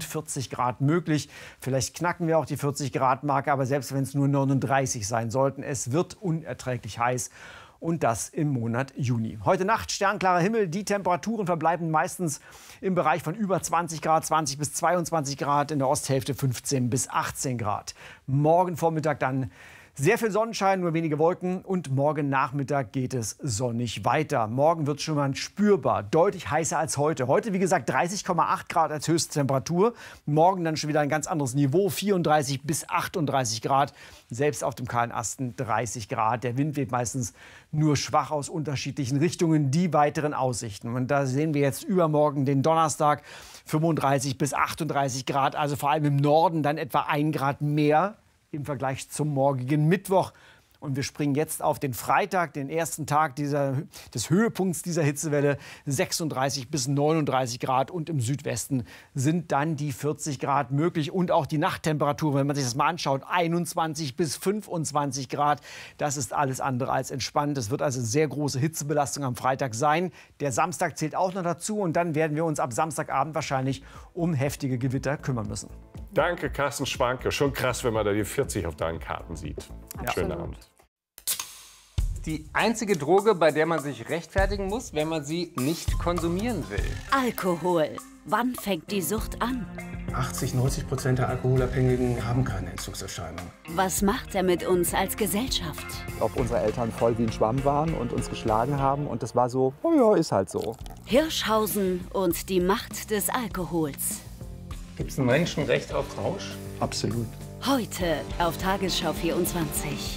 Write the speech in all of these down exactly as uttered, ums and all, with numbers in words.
rund vierzig Grad möglich. Vielleicht knacken wir auch die vierzig Grad Marke, aber selbst wenn es nur neununddreißig sein sollten, es wird unerträglich heiß. Und das im Monat Juni. Heute Nacht sternklarer Himmel. Die Temperaturen verbleiben meistens im Bereich von über zwanzig Grad, zwanzig bis zweiundzwanzig Grad, in der Osthälfte fünfzehn bis achtzehn Grad. Morgen Vormittag dann sehr viel Sonnenschein, nur wenige Wolken, und morgen Nachmittag geht es sonnig weiter. Morgen wird es schon mal spürbar deutlich heißer als heute. Heute, wie gesagt, dreißig Komma acht Grad als höchste Temperatur. Morgen dann schon wieder ein ganz anderes Niveau, vierunddreißig bis achtunddreißig Grad. Selbst auf dem kahlen Asten dreißig Grad. Der Wind weht meistens nur schwach aus unterschiedlichen Richtungen. Die weiteren Aussichten. Und da sehen wir jetzt übermorgen den Donnerstag, fünfunddreißig bis achtunddreißig Grad. Also vor allem im Norden dann etwa ein Grad mehr im Vergleich zum morgigen Mittwoch. Und wir springen jetzt auf den Freitag, den ersten Tag dieser, des Höhepunkts dieser Hitzewelle, sechsunddreißig bis neununddreißig Grad. Und im Südwesten sind dann die vierzig Grad möglich. Und auch die Nachttemperatur, wenn man sich das mal anschaut, einundzwanzig bis fünfundzwanzig Grad. Das ist alles andere als entspannt. Es wird also sehr große Hitzebelastung am Freitag sein. Der Samstag zählt auch noch dazu. Und dann werden wir uns ab Samstagabend wahrscheinlich um heftige Gewitter kümmern müssen. Danke, Carsten Schwanke. Schon krass, wenn man da die vierzig auf deinen Karten sieht. Ja. Schönen Abend. Die einzige Droge, bei der man sich rechtfertigen muss, wenn man sie nicht konsumieren will. Alkohol. Wann fängt die Sucht an? achtzig, neunzig Prozent der Alkoholabhängigen haben keine Entzugserscheinungen. Was macht er mit uns als Gesellschaft? Ob unsere Eltern voll wie ein Schwamm waren und uns geschlagen haben. Und das war so, oh ja, ist halt so. Hirschhausen und die Macht des Alkohols. Gibt es ein Menschenrecht auf Rausch? Absolut. Heute auf Tagesschau vierundzwanzig.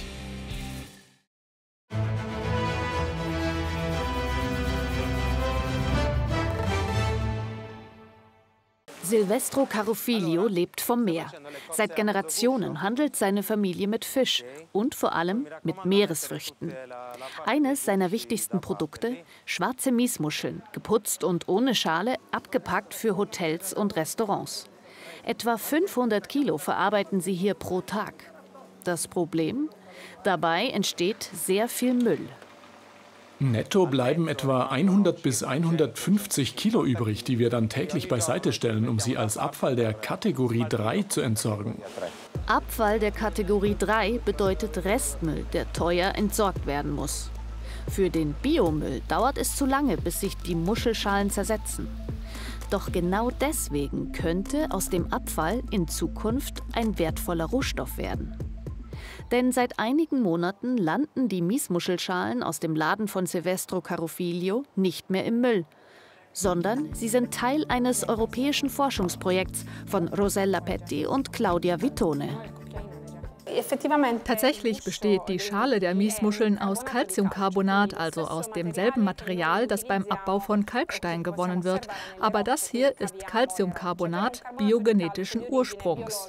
Silvestro Carofiglio lebt vom Meer. Seit Generationen handelt seine Familie mit Fisch und vor allem mit Meeresfrüchten. Eines seiner wichtigsten Produkte: schwarze Miesmuscheln, geputzt und ohne Schale, abgepackt für Hotels und Restaurants. Etwa fünfhundert Kilo verarbeiten sie hier pro Tag. Das Problem? Dabei entsteht sehr viel Müll. Netto bleiben etwa hundert bis hundertfünfzig Kilo übrig, die wir dann täglich beiseite stellen, um sie als Abfall der Kategorie drei zu entsorgen. Abfall der Kategorie drei bedeutet Restmüll, der teuer entsorgt werden muss. Für den Biomüll dauert es zu lange, bis sich die Muschelschalen zersetzen. Doch genau deswegen könnte aus dem Abfall in Zukunft ein wertvoller Rohstoff werden. Denn seit einigen Monaten landen die Miesmuschelschalen aus dem Laden von Silvestro Carofiglio nicht mehr im Müll, sondern sie sind Teil eines europäischen Forschungsprojekts von Rosella Petti und Claudia Vittone. Tatsächlich besteht die Schale der Miesmuscheln aus Calciumcarbonat, also aus demselben Material, das beim Abbau von Kalkstein gewonnen wird. Aber das hier ist Calciumcarbonat biogenetischen Ursprungs.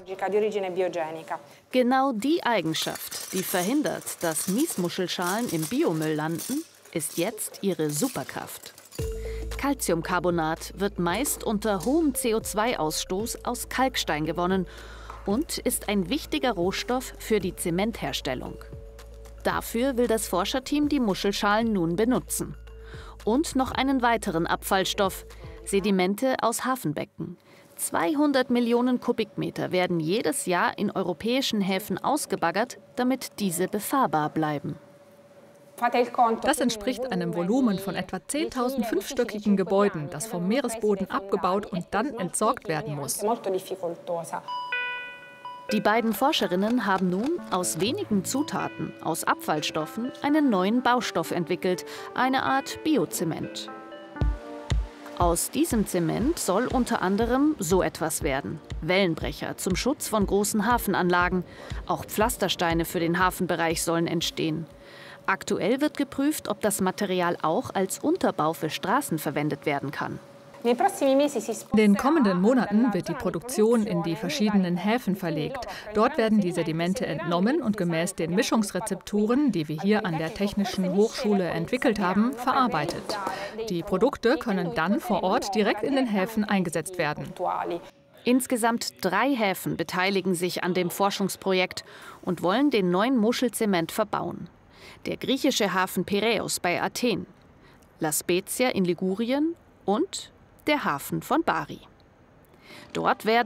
Genau die Eigenschaft, die verhindert, dass Miesmuschelschalen im Biomüll landen, ist jetzt ihre Superkraft. Calciumcarbonat wird meist unter hohem C O zwei Ausstoß aus Kalkstein gewonnen und ist ein wichtiger Rohstoff für die Zementherstellung. Dafür will das Forscherteam die Muschelschalen nun benutzen. Und noch einen weiteren Abfallstoff: Sedimente aus Hafenbecken. zweihundert Millionen Kubikmeter werden jedes Jahr in europäischen Häfen ausgebaggert, damit diese befahrbar bleiben. Das entspricht einem Volumen von etwa zehntausend fünfstöckigen Gebäuden, das vom Meeresboden abgebaut und dann entsorgt werden muss. Die beiden Forscherinnen haben nun aus wenigen Zutaten, aus Abfallstoffen, einen neuen Baustoff entwickelt, eine Art Biozement. Aus diesem Zement soll unter anderem so etwas werden: Wellenbrecher zum Schutz von großen Hafenanlagen. Auch Pflastersteine für den Hafenbereich sollen entstehen. Aktuell wird geprüft, ob das Material auch als Unterbau für Straßen verwendet werden kann. In den kommenden Monaten wird die Produktion in die verschiedenen Häfen verlegt. Dort werden die Sedimente entnommen und gemäß den Mischungsrezepturen, die wir hier an der Technischen Hochschule entwickelt haben, verarbeitet. Die Produkte können dann vor Ort direkt in den Häfen eingesetzt werden. Insgesamt drei Häfen beteiligen sich an dem Forschungsprojekt und wollen den neuen Muschelzement verbauen. Der griechische Hafen Piräus bei Athen, La Spezia in Ligurien und der Hafen von Bari. Dort werden